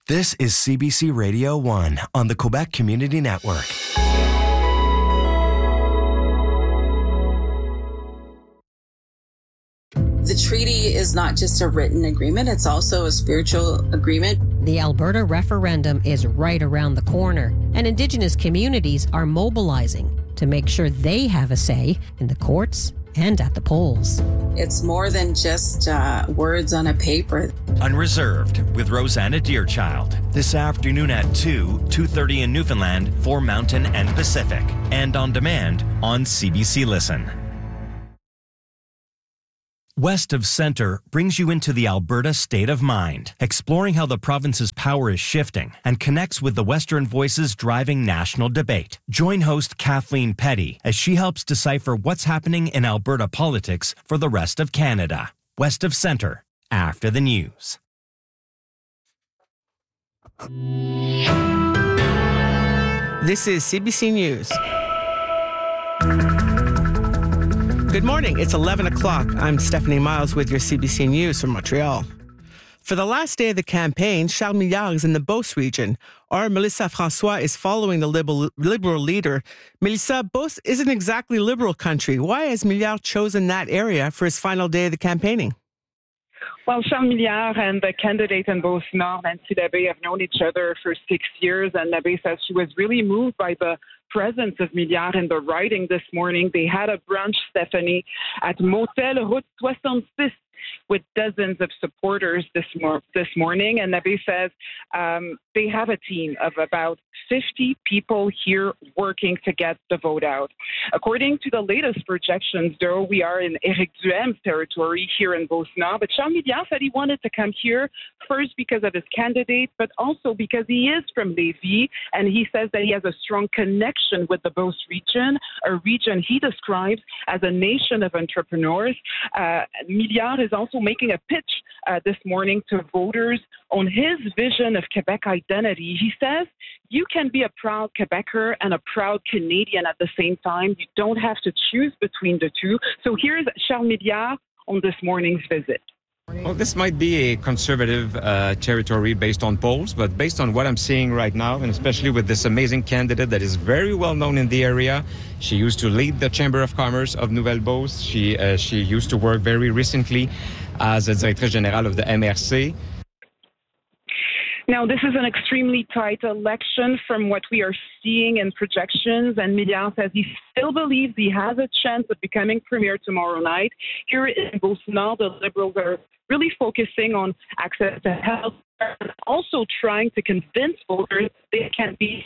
This is CBC Radio 1 on the Quebec Community Network. The treaty is not just a written agreement, it's also a spiritual agreement. The Alberta referendum is right around the corner, and Indigenous communities are mobilizing to make sure they have a say in the courts and at the polls. It's more than just words on a paper. Unreserved with Rosanna Deerchild. This afternoon at 2:30 in Newfoundland for Mountain and Pacific. And on demand on CBC Listen. West of Centre brings you into the Alberta State of Mind, exploring how the province's power is shifting and connects with the Western voices driving national debate. Join host Kathleen Petty as she helps decipher what's happening in Alberta politics for the rest of Canada. West of Centre, after the news. This is CBC News. Good morning. It's 11 o'clock. I'm Stephanie Miles with your CBC News from Montreal. For the last day of the campaign, Charles Milliard is in the Beauce region. Our Melissa Francois is following the Liberal leader. Melissa, Beauce isn't exactly Liberal country. Why has Milliard chosen that area for his final day of the campaigning? Well, Charles Milliard and the candidate in Beauce Nord, Nancy Labbé, have known each other for 6 years, and Labbé says she was really moved by the presence of Milliard in the riding this morning. They had a brunch, Stephanie, at Motel Route 66 with dozens of supporters this morning. And Labbé says they have a team of about 50 people here working to get the vote out. According to the latest projections, though, we are in Éric Duhaim's territory here in Beauce Nord. But Charles Milliard said he wanted to come here first because of his candidate, but also because he is from Lévis, and he says that he has a strong connection with the Beauce region, a region he describes as a nation of entrepreneurs. Milliard is also making a pitch this morning to voters on his vision of Quebec identity. He says you can be a proud Quebecer and a proud Canadian at the same time. You don't have to choose between the two. So here's Charles Milliard on this morning's visit. Well, this might be a conservative territory based on polls, but based on what I'm seeing right now, and especially with this amazing candidate that is very well known in the area. She used to lead the Chamber of Commerce of Nouvelle-Beauce. She used to work very recently as a Directrice Générale of the MRC. Now, this is an extremely tight election from what we are seeing in projections, and Milliard says he still believes he has a chance of becoming premier tomorrow night. Here in Beauce Nord, the Liberals are really focusing on access to health and also trying to convince voters they can be.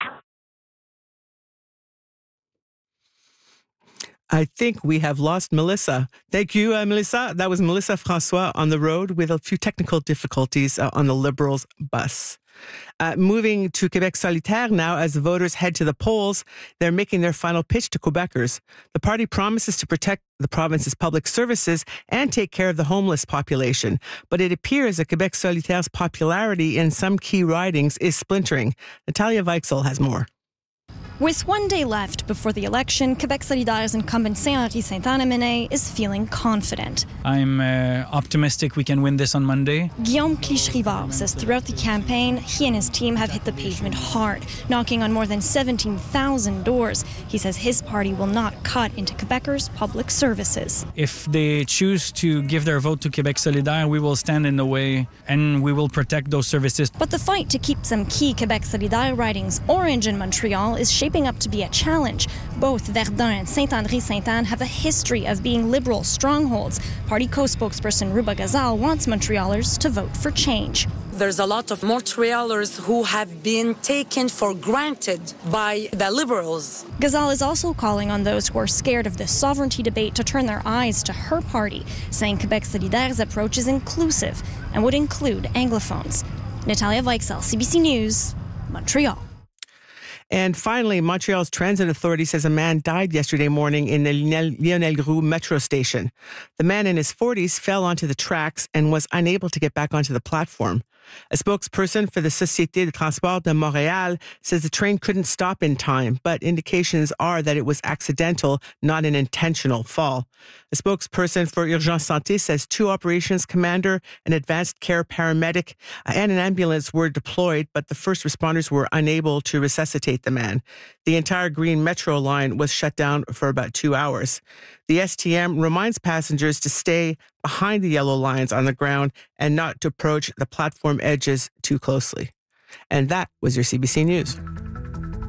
I think we have lost Melissa. Thank you, Melissa. That was Melissa Francois on the road with a few technical difficulties on the Liberals bus. Moving to Quebec Solitaire now, as the voters head to the polls, they're making their final pitch to Quebecers. The party promises to protect the province's public services and take care of the homeless population. But it appears that Quebec Solitaire's popularity in some key ridings is splintering. Natalia Weichsel has more. With 1 day left before the election, Quebec Solidaire's incumbent Saint-Henri Sainte-Anne-Meneil is feeling confident. I'm optimistic we can win this on Monday. Guillaume Clich-Rivard says throughout the campaign, he and his team have hit the pavement hard, knocking on more than 17,000 doors. He says his party will not cut into Quebecers' public services. If they choose to give their vote to Quebec Solidaire, we will stand in the way and we will protect those services. But the fight to keep some key Quebec Solidaire ridings orange in Montreal is shaping up to be a challenge. Both Verdun and Saint-Henri-Sainte-Anne have a history of being Liberal strongholds. Party co-spokesperson Ruba Gazal wants Montrealers to vote for change. There's a lot of Montrealers who have been taken for granted by the Liberals. Gazal is also calling on those who are scared of the sovereignty debate to turn their eyes to her party, saying Quebec Solidaire's approach is inclusive and would include Anglophones. Natalia Weichsel, CBC News, Montreal. And finally, Montreal's Transit Authority says a man died yesterday morning in the Lionel Groulx metro station. The man in his 40s fell onto the tracks and was unable to get back onto the platform. A spokesperson for the Société de Transport de Montréal says the train couldn't stop in time, but indications are that it was accidental, not an intentional fall. A spokesperson for Urgence Santé says 2 operations commander, an advanced care paramedic, and an ambulance were deployed, but the first responders were unable to resuscitate the man. The entire Green Metro line was shut down for about 2 hours. The STM reminds passengers to stay behind the yellow lines on the ground and not to approach the platform edges too closely. And that was your CBC News.